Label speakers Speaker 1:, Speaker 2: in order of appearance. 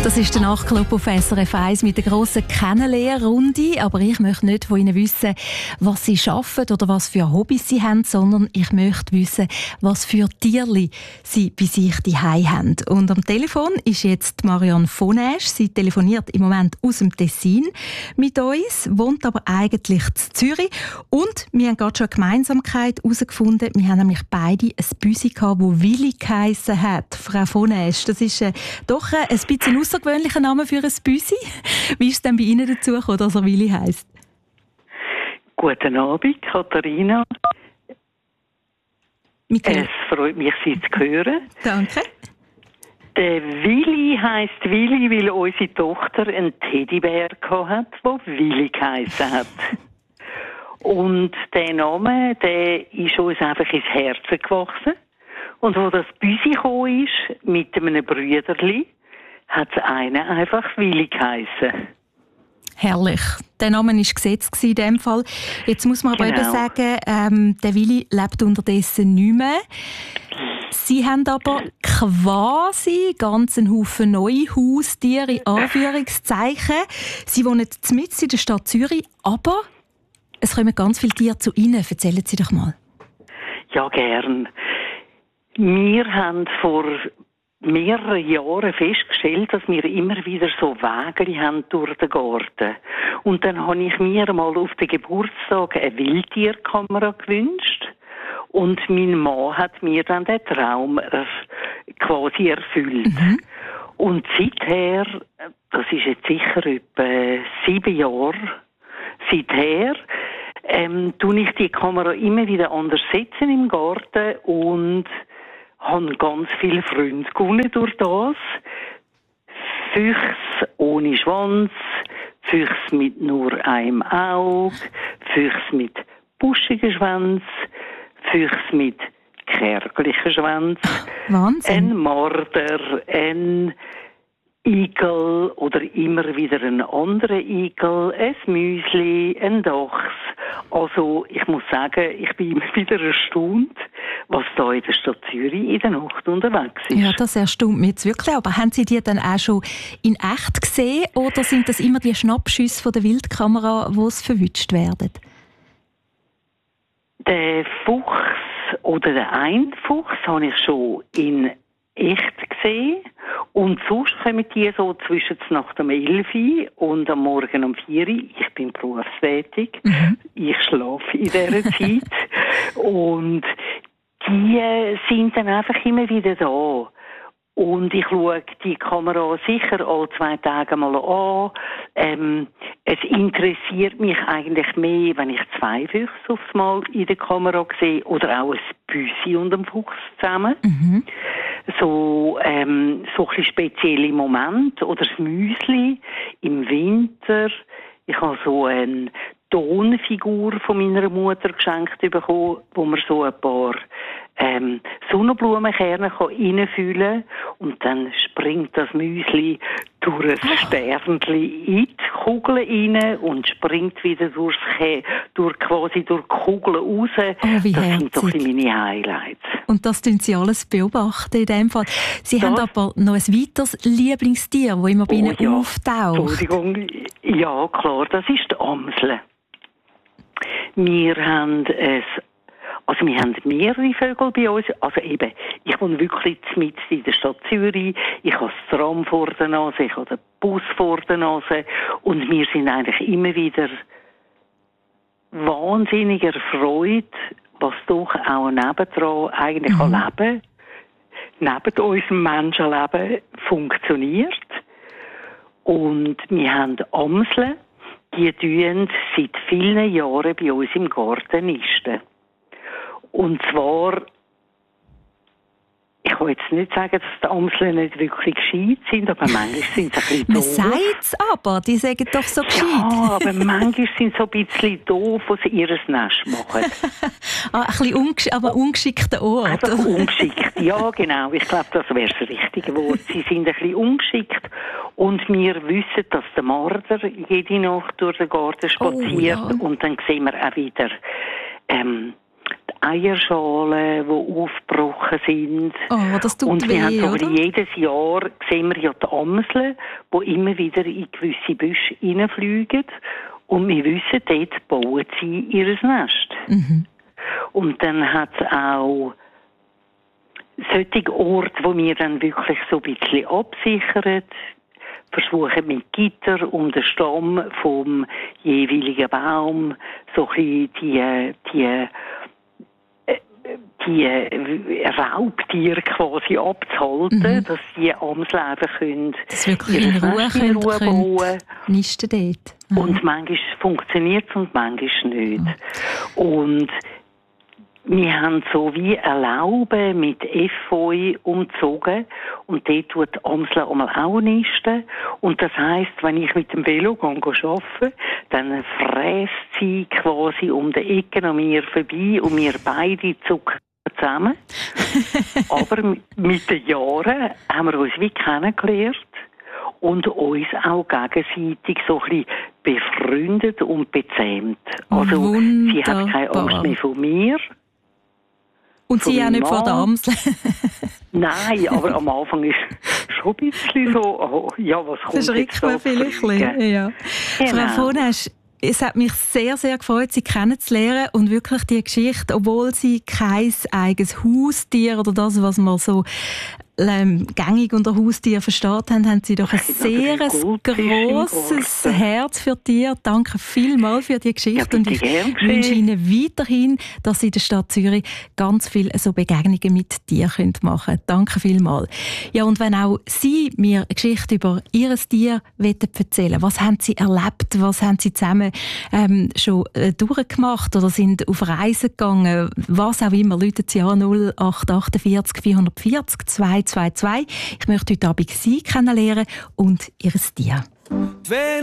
Speaker 1: Das ist der Nachtclub auf SRF 1 mit der grossen Kennenlernrunde. Aber ich möchte nicht von Ihnen wissen, was Sie arbeiten oder was für Hobbys Sie haben, sondern ich möchte wissen, was für Tierli Sie bei sich daheim haben. Und am Telefon ist jetzt Marianne von Aesch. Sie telefoniert im Moment aus dem Tessin mit uns, wohnt aber eigentlich in Zürich. Und wir haben gerade schon eine Gemeinsamkeit herausgefunden. Wir haben nämlich beide ein Büsi gehabt, das Willi geheissen hat. Frau von Aesch, das ist doch ein bisschen außergewöhnlicher Name für ein Büsi. Wie ist es denn bei Ihnen dazu gekommen, dass er Willi heisst?
Speaker 2: Guten Abend, Katharina. Es freut mich, Sie zu hören.
Speaker 1: Danke.
Speaker 2: Der Willi heisst Willi, weil unsere Tochter einen Teddybär hatte, der Willi geheissen hat. Und der Name, der ist uns einfach ins Herzen gewachsen. Und wo das Büsi gekommen ist, mit einem Brüderli, hat es einen einfach Willi geheissen.
Speaker 1: Herrlich. Der Name war gesetzt in dem Fall. Jetzt muss man aber eben sagen, der Willi lebt unterdessen nicht mehr. Sie haben aber quasi ganz einen Haufen neue Haustiere, in Anführungszeichen. Sie wohnen mitten in der Stadt Zürich, aber es kommen ganz viele Tiere zu Ihnen. Erzählen Sie doch mal.
Speaker 2: Ja, gern. Wir haben vor mehreren Jahren festgestellt, dass wir immer wieder so Wege haben durch den Garten. Und dann habe ich mir mal auf den Geburtstag eine Wildtierkamera gewünscht. Und mein Mann hat mir dann den Traum quasi erfüllt. Mhm. Und seither, das ist jetzt sicher etwa 7 Jahre, seither tue ich die Kamera immer wieder anders setzen im Garten und habe ganz viele Freunde gewonnen durch das. Füchse ohne Schwanz, Füchse mit nur einem Auge, Füchse mit buschigem Schwanz, Füchse mit kärglichem Schwanz,
Speaker 1: Wahnsinn.
Speaker 2: Ein Marder, ein Igel oder immer wieder ein anderer Igel, ein Müsli, ein Dachs. Also ich muss sagen, ich bin immer wieder erstaunt, was da in der Stadt Zürich in der Nacht unterwegs ist.
Speaker 1: Ja, das erstaunt mich jetzt wirklich. Aber haben Sie die dann auch schon in echt gesehen oder sind das immer die Schnappschüsse von der Wildkamera, die es verwünscht werden?
Speaker 2: Der Fuchs oder der Einfuchs habe ich schon in echt gesehen. Und sonst kommen die so zwischen Nacht um 11 Uhr und am Morgen um 4 Uhr. Ich bin berufstätig. Mhm. Ich schlafe in dieser Zeit. Und die sind dann einfach immer wieder da. Und ich schaue die Kamera sicher alle 2 Tage mal an. Es interessiert mich eigentlich mehr, wenn ich 2 Füchse aufs Mal in der Kamera sehe oder auch ein Büsi und ein Fuchs zusammen. Mhm. So ein bisschen spezielle Momente. Oder das Müsli im Winter. Ich habe so eine Tonfigur von meiner Mutter geschenkt bekommen, wo man so ein paar Sonnenblumenkerne reinfüllen kann. Und dann springt das Müsli durch ein Sternchen in die Kugel rein und springt wieder quasi durch die Kugel raus.
Speaker 1: Oh, wie
Speaker 2: das
Speaker 1: herzig.
Speaker 2: sind doch meine Highlights.
Speaker 1: Und das tun Sie alles beobachten in dem Fall. Sie haben aber noch ein weiteres Lieblingstier, das immer bei Ihnen auftaucht.
Speaker 2: Entschuldigung. Ja, klar, das ist die Amsel. Wir haben mehrere Vögel bei uns. Also eben, ich wohne wirklich mitten in der Stadt Zürich. Ich habe das Tram vor der Nase, ich habe den Bus vor der Nase. Und wir sind eigentlich immer wieder wahnsinnig erfreut, was doch auch nebendran eigentlich an Leben, neben unserem Menschenleben funktioniert. Und wir haben Amseln, die tun seit vielen Jahren bei uns im Garten nisten. Und zwar, ich will jetzt nicht sagen, dass die Amseln nicht wirklich gescheit sind, aber manchmal sind sie ein bisschen doof.
Speaker 1: Man sagt es aber, die sagen doch so gescheit.
Speaker 2: Ja, aber manchmal sind sie so ein bisschen doof, wo sie ihr Nest machen.
Speaker 1: Ein bisschen aber ungeschickter Ort.
Speaker 2: Einfach ungeschickt, ja genau. Ich glaube, das wäre das richtige Wort. Sie sind ein bisschen ungeschickt. Und wir wissen, dass der Marder jede Nacht durch den Garten spaziert.
Speaker 1: Oh, ja.
Speaker 2: Und dann sehen wir auch wieder Eierschalen, die aufgebrochen sind.
Speaker 1: Oh, das tut
Speaker 2: und
Speaker 1: weh,
Speaker 2: haben so
Speaker 1: oder?
Speaker 2: jedes Jahr sehen wir ja die Amseln, die immer wieder in gewisse Büsche reinfliegen. Und wir wissen, dort bauen sie ihr Nest.
Speaker 1: Mhm.
Speaker 2: Und dann hat es auch solche Orte, wo wir dann wirklich so ein bisschen absichern, versuchen mit Gitter um den Stamm vom jeweiligen Baum so ein bisschen die Raubtiere quasi abzuhalten, dass die Amseln einfach
Speaker 1: das wirklich in Ruhe
Speaker 2: bauen.
Speaker 1: Nisten dort. Mhm.
Speaker 2: Und manchmal funktioniert es und manchmal nicht. Und wir haben so wie eine Laube mit Efeu umzogen und dort tut die Amsel einmal auch nisten. Und das heisst, wenn ich mit dem Velo arbeite, dann fräst sie quasi um die Ecken an mir vorbei und wir beide zucken zusammen. Aber mit den Jahren haben wir uns wie kennengelernt und uns auch gegenseitig so ein bisschen befreundet und bezähmt. Also
Speaker 1: Wunderbar.
Speaker 2: Sie hat keine Angst mehr von mir.
Speaker 1: Und sie auch nicht vor der Amsel?
Speaker 2: Nein, aber am Anfang ist schon ein bisschen so, oh, ja, was kommt
Speaker 1: das
Speaker 2: jetzt da?
Speaker 1: Das vielleicht ein bisschen, ja.
Speaker 2: Genau.
Speaker 1: Frau von Esch, es hat mich sehr, sehr gefreut, Sie kennenzulernen und wirklich die Geschichte, obwohl Sie kein eigenes Haustier oder das, was man so gängig unter Haustier versteht haben Sie doch ein sehr grosses Herz für Tiere. Danke vielmals für die Geschichte und ich wünsche Ihnen weiterhin, dass Sie in der Stadt Zürich ganz viele so Begegnungen mit Tieren machen können. Danke vielmals. Ja, und wenn auch Sie mir eine Geschichte über Ihr Tier erzählen wollen, was haben Sie erlebt, was haben Sie zusammen schon durchgemacht oder sind auf Reisen gegangen, was auch immer, läutet Sie an 0848 440 222. Ich möchte heute Abend Sie kennenlernen und Ihr Tier.